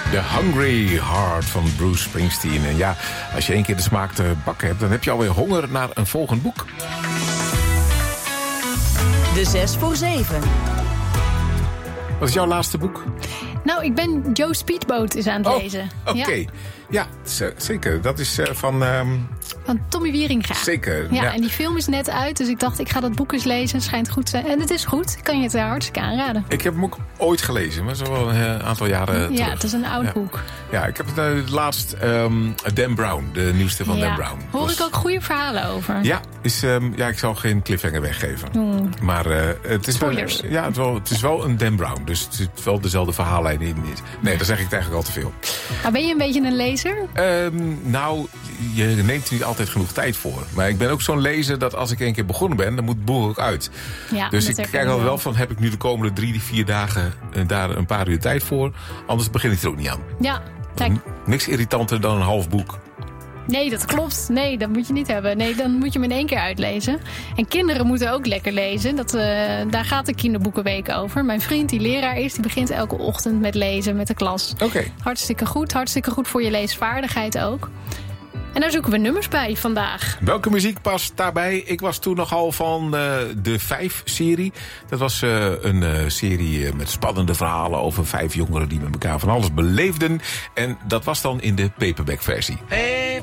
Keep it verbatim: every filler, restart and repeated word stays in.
The Hungry Heart van Bruce Springsteen. En ja, als je één keer de smaak te bakken hebt, dan heb je alweer honger naar een volgend boek. De zes voor zeven. Wat is jouw laatste boek? Nou, ik ben Joe Speedboat is aan het oh, lezen. Oké, okay. ja. ja, zeker. Dat is uh, van... Um... Van Tommy Wieringa. Zeker, ja, ja. En die film is net uit, dus ik dacht, ik ga dat boek eens lezen. Het schijnt goed te zijn. En het is goed. Ik kan je het hartstikke aanraden. Ik heb hem ook ooit gelezen, maar zo wel een aantal jaren ja, terug. Ja, het is een oud ja. boek. Ja, ik heb het uh, laatst... Um, Dan Brown, de nieuwste van ja. Dan Brown. Hoor was... ik ook goede verhalen over. Ja, is, um, ja, ik zal geen cliffhanger weggeven. Mm. Maar uh, het, is wel, ja, het, wel, het is wel een Dan Brown, dus het zit wel dezelfde verhaallijn in. Nee, dan zeg ik het eigenlijk al te veel. Maar ben je een beetje een lezer? Um, nou, je neemt er niet altijd genoeg tijd voor. Maar ik ben ook zo'n lezer dat als ik één keer begonnen ben, dan moet het boek ook uit. Ja, dus ik kijk al wel van, heb ik nu de komende drie, vier dagen uh, daar een paar uur tijd voor? Anders begin ik er ook niet aan. Ja, kijk. Niks irritanter dan een half boek. Nee, dat klopt. Nee, dat moet je niet hebben. Nee, dan moet je hem in één keer uitlezen. En kinderen moeten ook lekker lezen. Dat, uh, daar gaat de kinderboekenweek over. Mijn vriend die leraar is, die begint elke ochtend met lezen met de klas. Oké. Okay. Hartstikke goed. Hartstikke goed voor je leesvaardigheid ook. En daar zoeken we nummers bij vandaag. Welke muziek past daarbij? Ik was toen nogal van uh, de Vijf-serie. Dat was uh, een uh, serie uh, met spannende verhalen over vijf jongeren die met elkaar van alles beleefden. En dat was dan in de paperback-versie. Hey.